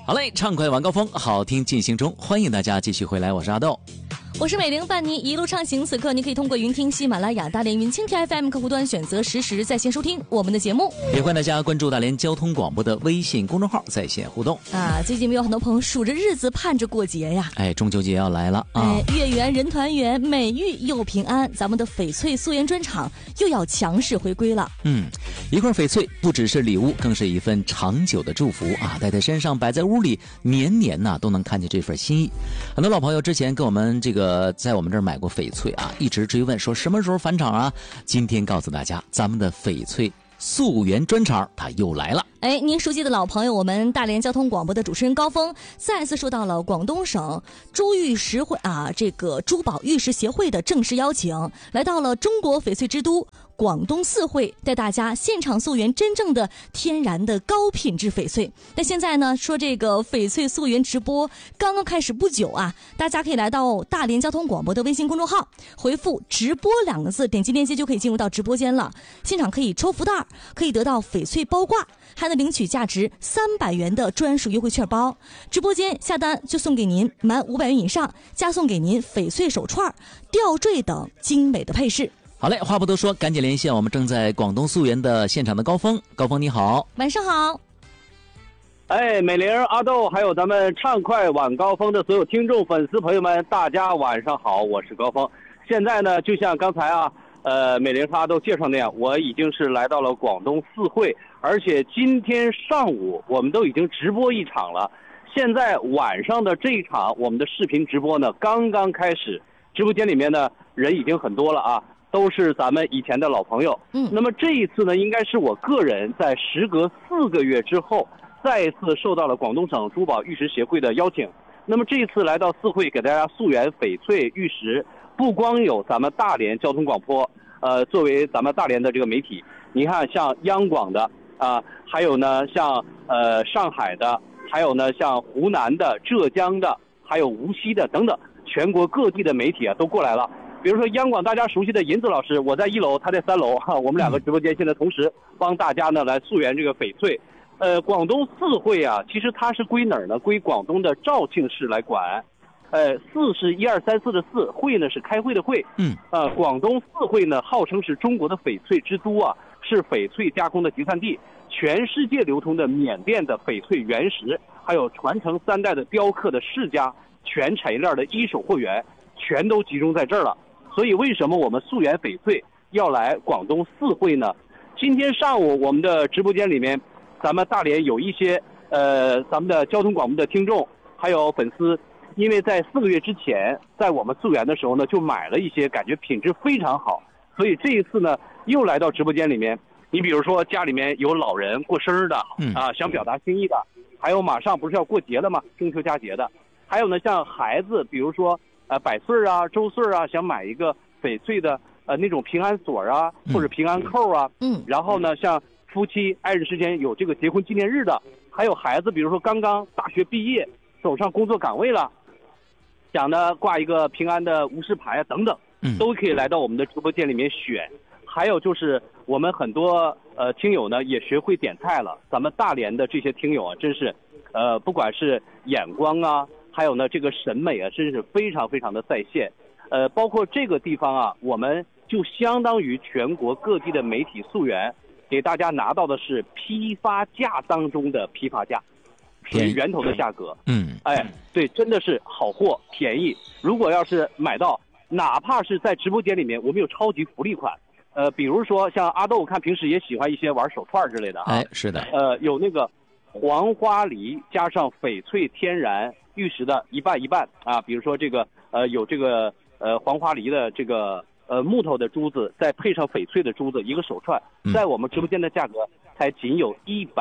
好嘞，畅快晚高峰，好听进行中，欢迎大家继续回来，我是阿豆。 我是美玲，伴你一路畅行。此刻你可以通过云听喜马拉雅、大连云蜻蜓 FM 客户端选择实时在线收听我们的节目， 也欢迎大家关注大连交通广播的微信公众号在线互动啊。最近有很多朋友数着日子盼着过节呀， 中秋节要来了啊！ 月圆人团圆，美玉又平安，咱们的翡翠素颜专场又要强势回归了。 一块翡翠不只是礼物，更是一份长久的祝福啊！戴在身上，摆在屋里，年年都能看见这份心意。很多老朋友之前跟我们在我们这儿买过翡翠啊，一直追问说什么时候返场啊？今天告诉大家，咱们的翡翠溯源专场它又来了。 您熟悉的老朋友，我们大连交通广播的主持人高峰再次受到了广东省珠玉石会这个珠宝玉石协会的正式邀请，来到了中国翡翠之都广东四会，带大家现场溯源真正的天然的高品质翡翠。那现在呢，说这个翡翠溯源直播刚刚开始不久啊，大家可以来到大连交通广播的微信公众号，回复直播2个字，点击链接就可以进入到直播间了。现场可以抽福袋，可以得到翡翠包挂，还能领取价值300元的专属优惠券包。直播间下单就送给您满500元以上，加送给您翡翠手串、吊坠等精美的配饰。 好嘞，话不多说，赶紧连线我们正在广东溯源的现场的高峰。高峰你好。 晚上好。 美玲、阿豆还有咱们畅快晚高峰的所有听众粉丝朋友们，大家晚上好，我是高峰。现在呢，就像刚才美玲和阿豆介绍那样，我已经是来到了广东四会，而且今天上午我们都已经直播一场了。现在晚上的这一场我们的视频直播呢刚刚开始，直播间里面呢人已经很多了啊，都是咱们以前的老朋友。那么这一次呢，应该是我个人在时隔4个月之后，再一次受到了广东省珠宝玉石协会的邀请。那么这一次来到四会给大家溯源翡翠玉石，不光有咱们大连交通广播，作为咱们大连的这个媒体，你看像央广的还有呢像上海的，还有呢像湖南的、浙江的，还有无锡的等等，全国各地的媒体都过来了。比如说央广大家熟悉的银子老师，我在1楼，他在3楼我们2个直播间现在同时帮大家呢来溯源这个翡翠。广东四会其实它是归哪儿呢？归广东的肇庆市来管。四是1、2、3、4的4，会呢是开会的会。广东四会呢号称是中国的翡翠之都是翡翠加工的集散地，全世界流通的缅甸的翡翠原石，还有传承3代的雕刻的世家，全产业链的一手货源，全都集中在这儿了。所以为什么我们溯源翡翠要来广东四会呢？今天上午我们的直播间里面，咱们大连有一些咱们的交通广播的听众还有粉丝，因为在4个月之前在我们溯源的时候呢，就买了一些感觉品质非常好，所以这一次呢又来到直播间里面。你比如说家里面有老人过生日的想表达心意的，还有马上不是要过节了吗？中秋佳节的，还有呢像孩子，比如说100岁周岁想买一个翡翠的那种平安锁或者平安扣然后呢像夫妻爱人之间有这个结婚纪念日的，还有孩子比如说刚刚大学毕业走上工作岗位了，想呢挂一个平安的无事牌等等，都可以来到我们的直播间里面选。还有就是我们很多听友呢也学会点菜了，咱们大连的这些听友真是不管是眼光还有呢这个审美真是非常非常的在线。包括这个地方我们就相当于全国各地的媒体溯源，给大家拿到的是批发价当中的批发价，属于源头的价格。对，真的是好货便宜。如果要是买到，哪怕是在直播间里面，我们有超级福利款。比如说像阿豆，我看平时也喜欢一些玩手串之类的是的。 有那个黄花梨加上翡翠天然玉石的一半一半比如说这个有这个黄花梨的这个木头的珠子，再配上翡翠的珠子，一个手串，在我们直播间的价格才仅有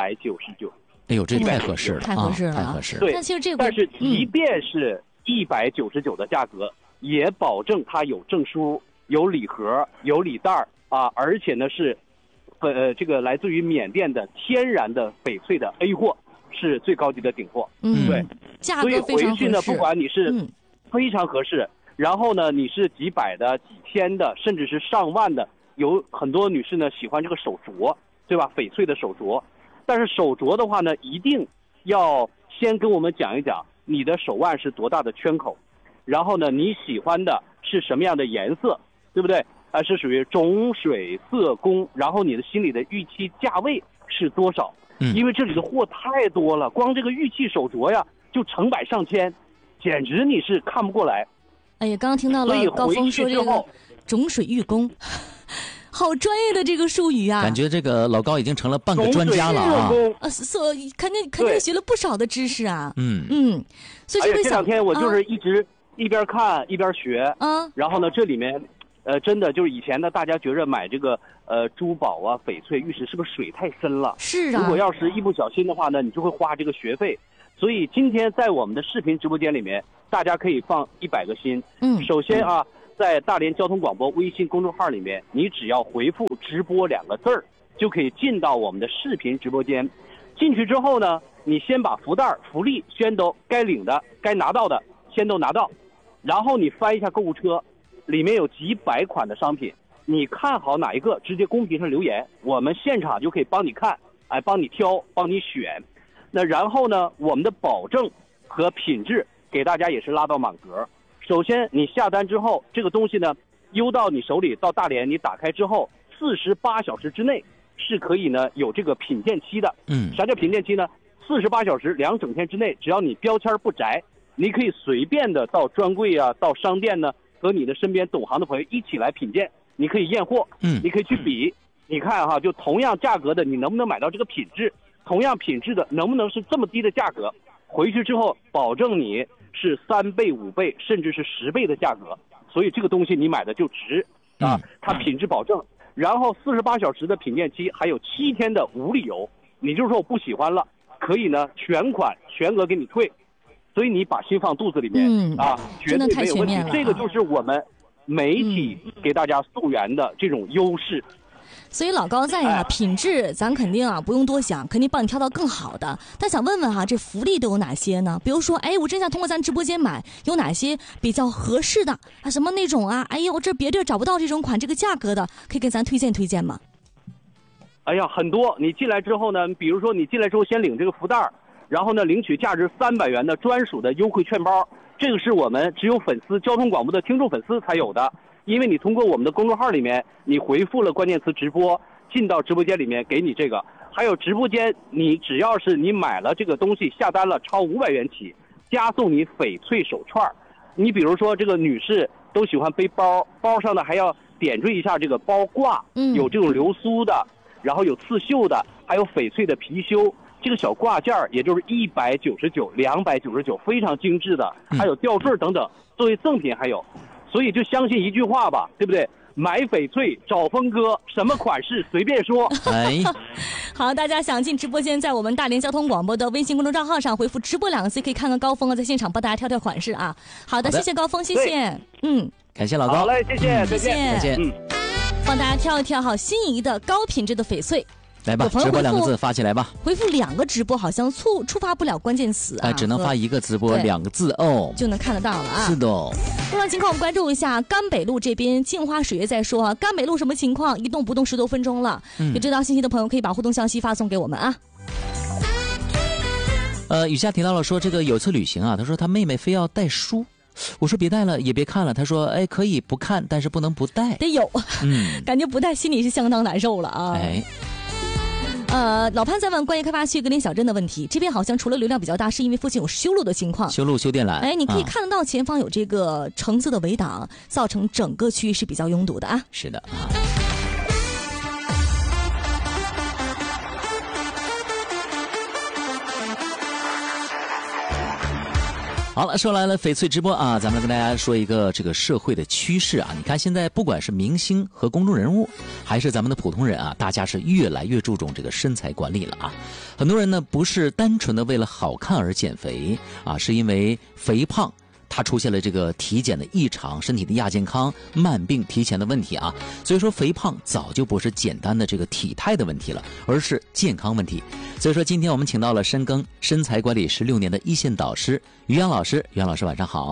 199。 哎呦，这太合适了， 太合适了， 太合适了。 对， 但其实这个， 但是即便是199的价格，也保证它有证书、有礼盒、有礼袋而且呢是这个来自于缅甸的天然的翡翠的 A 货，是最高级的顶货。对， 价所以格非常合适。 回去呢，不管你是非常合适，然后呢你是几百的、几千的，甚至是上万的，有很多女士呢喜欢这个手镯，对吧？翡翠的手镯，但是手镯的话呢，一定要先跟我们讲一讲你的手腕是多大的圈口，然后呢，你喜欢的是什么样的颜色，对不对？是属于种水色工，然后你的心里的预期价位是多少？因为这里的货太多了，光这个玉器手镯呀，就成百上千，简直你是看不过来。 哎呀，刚刚听到了高峰说这个种水玉工，好专业的这个术语啊！ 感觉这个老高已经成了半个专家了啊！ 肯定学了不少的知识啊！所以这两天我就是一边看一边学然后呢，这里面真的就是以前呢，大家觉着买这个珠宝啊、翡翠、玉石是不是水太深了？ 是啊。 如果要是一不小心的话呢，你就会花这个学费。所以今天在我们的视频直播间里面，大家可以放100个心。首先啊，在大连交通广播微信公众号里面，你只要回复“直播”2个字儿，就可以进到我们的视频直播间。进去之后呢，你先把福袋、福利先都该领的、该拿到的先都拿到，然后你翻一下购物车，里面有几百款的商品，你看好哪一个，直接公屏上留言，我们现场就可以帮你看，帮你挑，帮你选。那然后呢，我们的保证和品质给大家也是拉到满格。首先你下单之后，这个东西呢邮到你手里，到大连你打开之后48小时之内是可以呢有这个品鉴期的。啥叫品鉴期呢？48小时2整天之内，只要你标签不摘，你可以随便的到专柜啊，到商店呢，和你的身边懂行的朋友一起来品鉴，你可以验货，你可以去比，你看哈，就同样价格的，你能不能买到这个品质？同样品质的，能不能是这么低的价格？回去之后，保证你是3倍、5倍，甚至是10倍的价格。所以这个东西你买的就值啊，它品质保证。然后48小时的品鉴期，还有7天的无理由。你就是说我不喜欢了，可以呢全款全额给你退。所以你把心放肚子里面绝对没有问题。这个就是我们媒体给大家溯源的这种优势。 所以老高在品质咱肯定不用多想，肯定帮你挑到更好的。但想问问这福利都有哪些呢？比如说我真想通过咱直播间买，有哪些比较合适的什么那种我这别地儿找不到这种款这个价格的，可以给咱推荐吗？ 很多。你进来之后呢，比如说你进来之后先领这个福袋，然后呢领取价值300元的专属的优惠券包，这个是我们只有粉丝交通广播的听众粉丝才有的。因为你通过我们的公众号里面，你回复了关键词直播，进到直播间里面给你这个。还有直播间，你只要是你买了这个东西下单了超500元起，加送你翡翠手串。你比如说这个女士都喜欢背包，包上呢还要点缀一下这个包挂，有这种流苏的，然后有刺绣的，还有翡翠的貔貅。这个小挂件也就是199、299，非常精致的，还有吊坠等等，作为赠品还有。所以就相信一句话吧，对不对？买翡翠找峰哥，什么款式随便说。 好，大家想进直播间，在我们大连交通广播的微信公众账号上回复直播2个字，可以看看高峰在现场帮大家挑挑款式啊。好的，谢谢高峰，谢谢。 感谢老高。 好嘞，谢谢，再见， 再见。 帮大家挑一挑好心仪的高品质的翡翠。 来吧，直播2个字发起来吧。 回复2个直播好像触发不了关键词只能发1个直播2个字就能看得到了是的。 路上情况我们关注一下甘北路这边，镜花水月在说甘北路什么情况？一动不动10多分钟了。有知道信息的朋友可以把互动信息发送给我们啊。 雨夏提到了说这个有次旅行他说他妹妹非要带书。我说别带了也别看了，他说可以不看，但是不能不带， 得有。感觉不带心里是相当难受了啊。老潘在问关于开发区格林小镇的问题，这边好像除了流量比较大，是因为附近有修路的情况， 修路修电缆。 你可以看得到前方有这个橙色的围挡，造成整个区域是比较拥堵的啊。 是的好了，说来了翡翠直播咱们来跟大家说一个这个社会的趋势你看现在不管是明星和公众人物，还是咱们的普通人大家是越来越注重这个身材管理了很多人呢不是单纯的为了好看而减肥是因为肥胖它出现了这个体检的异常，身体的亚健康、慢病提前的问题所以说肥胖早就不是简单的这个体态的问题了，而是健康问题。所以说今天我们请到了深耕身材管理16年的一线导师于洋老师。于洋老师晚上好。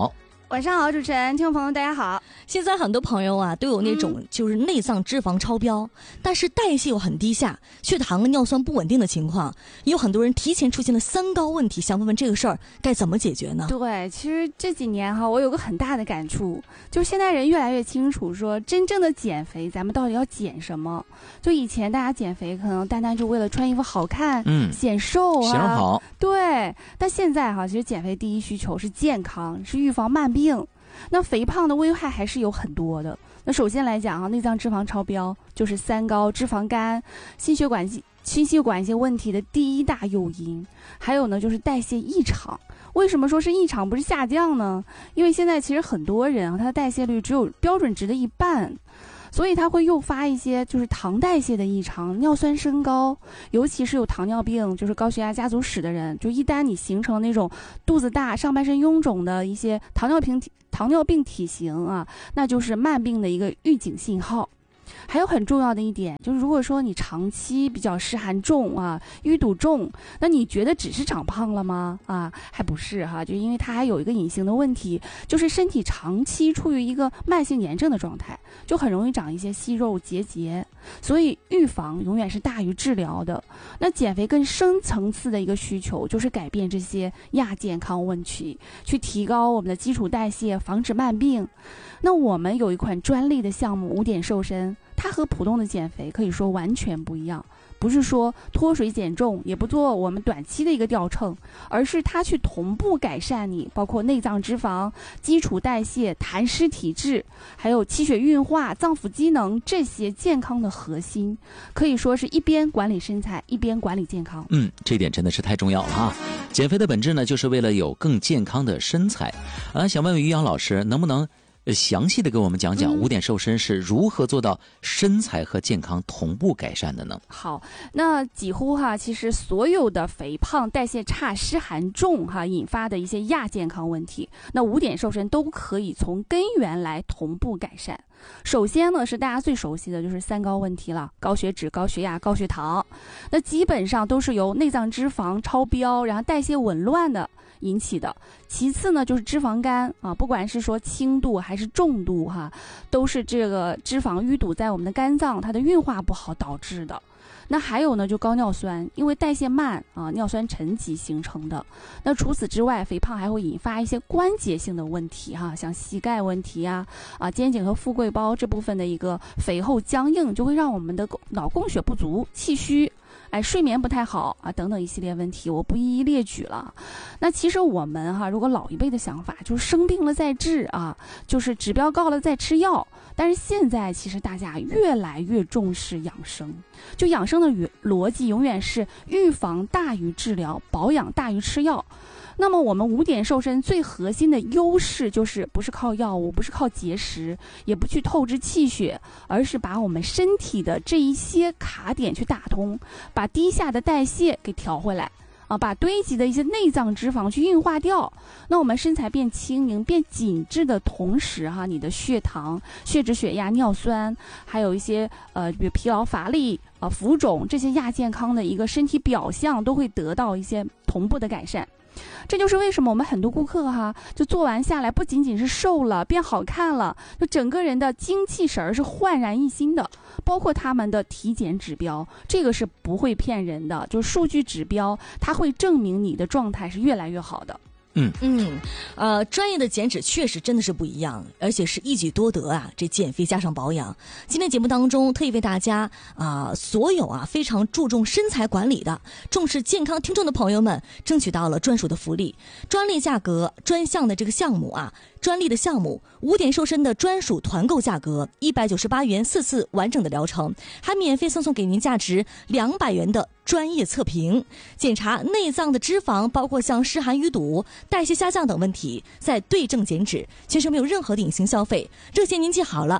晚上好，主持人，听众朋友大家好。 现在很多朋友啊都有那种就是内脏脂肪超标，但是代谢又很低下，血糖和尿酸不稳定的情况，也有很多人提前出现了三高问题，想问问这个事儿该怎么解决呢？ 对，其实这几年哈，我有个很大的感触，就是现在人越来越清楚说，真正的减肥咱们到底要减什么。就以前大家减肥可能单单就为了穿衣服好看，显瘦啊， 形好， 对。但现在哈，其实减肥第一需求是健康，是预防慢病。那肥胖的危害还是有很多的。那首先来讲啊，内脏脂肪超标就是三高、脂肪肝、心血管一些问题的第一大诱因。还有呢，就是代谢异常。为什么说是异常不是下降呢？因为现在其实很多人啊，他的代谢率只有标准值的一半。所以它会诱发一些就是糖代谢的异常，尿酸升高，尤其是有糖尿病，就是高血压家族史的人，就一旦你形成那种肚子大、上半身臃肿的一些糖尿病体型啊，那就是慢病的一个预警信号。还有很重要的一点，就是如果说你长期比较湿寒重啊，淤堵重，那你觉得只是长胖了吗？啊，还不是哈，就因为它还有一个隐形的问题，就是身体长期处于一个慢性炎症的状态，就很容易长一些息肉结节。所以预防永远是大于治疗的。那减肥更深层次的一个需求，就是改变这些亚健康问题，去提高我们的基础代谢，防止慢病。那我们有一款专利的项目5点瘦身，它和普通的减肥可以说完全不一样，不是说脱水减重，也不做我们短期的一个掉秤，而是它去同步改善你包括内脏脂肪、基础代谢、痰湿体质，还有气血运化、脏腑机能这些健康的核心，可以说是一边管理身材，一边管理健康。 这点真的是太重要了哈。减肥的本质呢，就是为了有更健康的身材想问问于洋老师，能不能详细的给我们讲讲5点瘦身是如何做到身材和健康同步改善的呢？ 好，那几乎其实所有的肥胖、代谢差、湿寒重引发的一些亚健康问题，那5点瘦身都可以从根源来同步改善。首先呢，是大家最熟悉的就是三高问题了，高血脂、高血压、高血糖，那基本上都是由内脏脂肪超标，然后代谢紊乱的引起的。其次呢，就是脂肪肝啊，不管是说轻度还是重度都是这个脂肪淤堵在我们的肝脏，它的运化不好导致的。那还有呢，就高尿酸，因为代谢慢尿酸沉积形成的。那除此之外，肥胖还会引发一些关节性的问题像膝盖问题肩颈和富贵包这部分的一个肥厚僵硬，就会让我们的脑供血不足、气虚。睡眠不太好等等一系列问题，我不一一列举了。那其实我们如果老一辈的想法就是生病了再治就是指标高了再吃药。但是现在其实大家越来越重视养生，就养生的逻辑永远是预防大于治疗，保养大于吃药。那么我们5点瘦身最核心的优势就是不是靠药物，不是靠节食，也不去透支气血，而是把我们身体的这一些卡点去打通，把低下的代谢给调回来把堆积的一些内脏脂肪去运化掉。那我们身材变轻盈、变紧致的同时你的血糖、血脂、血压、尿酸，还有一些比如疲劳乏力浮肿这些亚健康的一个身体表象都会得到一些同步的改善。这就是为什么我们很多顾客就做完下来不仅仅是瘦了变好看了，就整个人的精气神是焕然一新的。包括他们的体检指标，这个是不会骗人的，就是数据指标它会证明你的状态是越来越好的。 专业的减脂确实真的是不一样，而且是一举多得这减肥加上保养。今天节目当中特意为大家所有非常注重身材管理的、重视健康听众的朋友们，争取到了专属的福利，专利价格、专项的这个项目专利的项目5点瘦身的专属团购价格198元4次完整的疗程，还免费送给您价值200元的专业测评，检查内脏的脂肪，包括像湿寒淤堵、代谢下降等问题，再对症减脂，全程没有任何的隐形消费。热线您记好了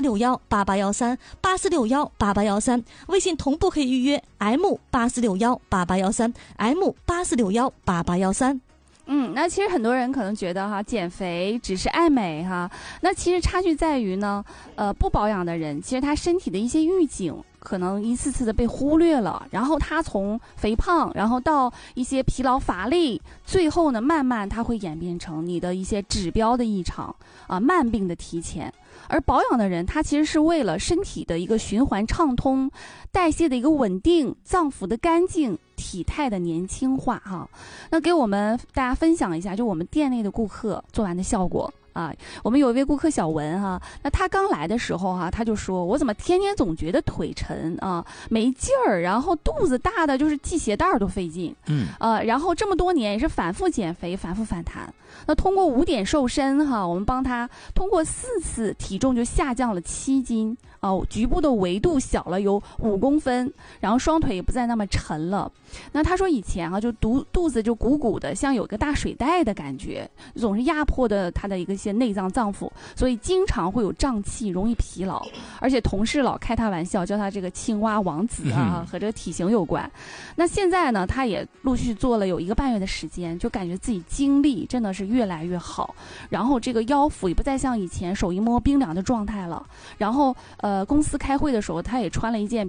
，84618813，84618813，微信同步可以预约 M84618813 M84618813。 那其实很多人可能觉得减肥只是爱美那其实差距在于呢，不保养的人，其实他身体的一些预警可能一次次的被忽略了，然后他从肥胖，然后到一些疲劳乏力，最后呢，慢慢它会演变成你的一些指标的异常啊，慢病的提前。而保养的人，他其实是为了身体的一个循环畅通，代谢的一个稳定，脏腑的干净，体态的年轻化哈。那给我们大家分享一下，就我们店内的顾客做完的效果。啊，我们有一位顾客小文哈，那他刚来的时候哈，他就说我怎么天天总觉得腿沉啊，没劲儿，然后肚子大的就是系鞋带都费劲，然后这么多年也是反复减肥，反复反弹。那通过5点瘦身哈，我们帮他通过4次体重就下降了7斤。局部的维度小了有5公分，然后双腿也不再那么沉了。那他说以前啊，就肚子就鼓鼓的，像有个大水袋的感觉，总是压迫的他的一些内脏脏腑，所以经常会有胀气，容易疲劳。而且同事老开他玩笑，叫他这个青蛙王子啊，和这个体型有关。那现在呢，他也陆续做了有1个半月的时间，就感觉自己精力真的是越来越好，然后这个腰腹也不再像以前手一摸冰凉的状态了。然后公司开会的时候，他也穿了一件